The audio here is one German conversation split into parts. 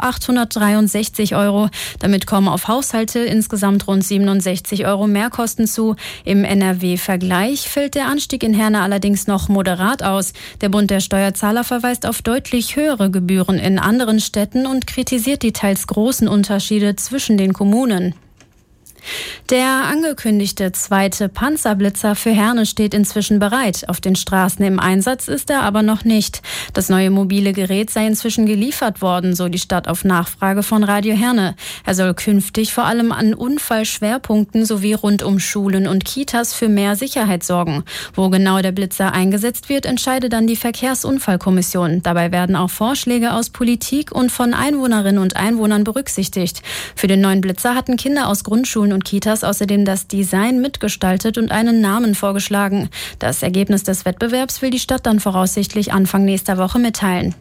863 €. Damit kommen auf Haushalte insgesamt rund 67 € Mehrkosten zu. Im NRW-Vergleich fällt der Anstieg in Herne allerdings noch moderat aus. Der Bund der Steuerzahler verweist auf deutlich höhere Gebühren in anderen Städten und kritisiert die teils großen Unterschiede zwischen den Kommunen. Der angekündigte zweite Panzerblitzer für Herne steht inzwischen bereit. Auf den Straßen im Einsatz ist er aber noch nicht. Das neue mobile Gerät sei inzwischen geliefert worden, so die Stadt auf Nachfrage von Radio Herne. Er soll künftig vor allem an Unfallschwerpunkten sowie rund um Schulen und Kitas für mehr Sicherheit sorgen. Wo genau der Blitzer eingesetzt wird, entscheidet dann die Verkehrsunfallkommission. Dabei werden auch Vorschläge aus Politik und von Einwohnerinnen und Einwohnern berücksichtigt. Für den neuen Blitzer hatten Kinder aus Grundschulen und Kitas außerdem das Design mitgestaltet und einen Namen vorgeschlagen. Das Ergebnis des Wettbewerbs will die Stadt dann voraussichtlich Anfang nächster Woche mitteilen.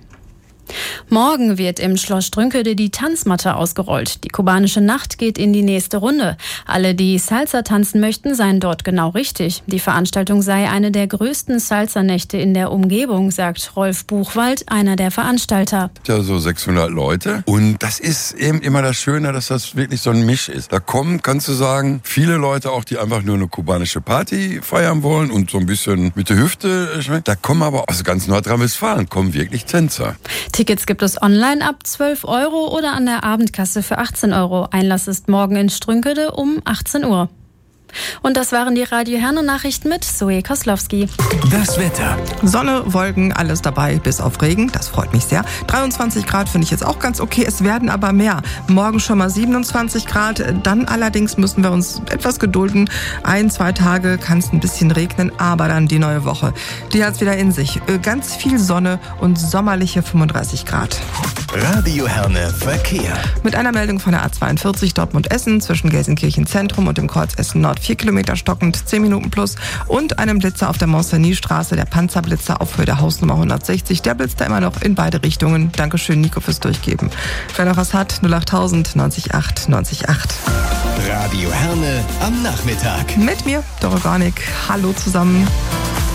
Morgen wird im Schloss Strünkede die Tanzmatte ausgerollt. Die kubanische Nacht geht in die nächste Runde. Alle, die Salsa tanzen möchten, seien dort genau richtig. Die Veranstaltung sei eine der größten Salsa-Nächte in der Umgebung, sagt Rolf Buchwald, einer der Veranstalter. Ja, so 600 Leute. Und das ist eben immer das Schöne, dass das wirklich so ein Misch ist. Da kommen, kannst du sagen, viele Leute auch, die einfach nur eine kubanische Party feiern wollen und so ein bisschen mit der Hüfte. Da kommen aber aus ganz Nordrhein-Westfalen kommen wirklich Tänzer. Tickets gibt es online ab 12 € oder an der Abendkasse für 18 €. Einlass ist morgen in Strünkede um 18 Uhr. Und das waren die Radio Herne Nachrichten mit Zoe Koslowski. Das Wetter. Sonne, Wolken, alles dabei, bis auf Regen. Das freut mich sehr. 23 Grad finde ich jetzt auch ganz okay. Es werden aber mehr. Morgen schon mal 27 Grad. Dann allerdings müssen wir uns etwas gedulden. 1-2 Tage kann es ein bisschen regnen, aber dann die neue Woche. Die hat es wieder in sich. Ganz viel Sonne und sommerliche 35 Grad. Radio Herne Verkehr. Mit einer Meldung von der A42 Dortmund-Essen zwischen Gelsenkirchen Zentrum und dem Kreuz Essen Nord 4 Kilometer stockend, 10 Minuten plus und einem Blitzer auf der Mont-Cenis-Straße, der Panzerblitzer auf Höhe der Hausnummer 160. Der blitzt da immer noch in beide Richtungen. Dankeschön, Nico, fürs Durchgeben. Wer noch was hat, 08000 90 8 90 8. Radio Herne am Nachmittag. Mit mir, Doro Gornik. Hallo zusammen.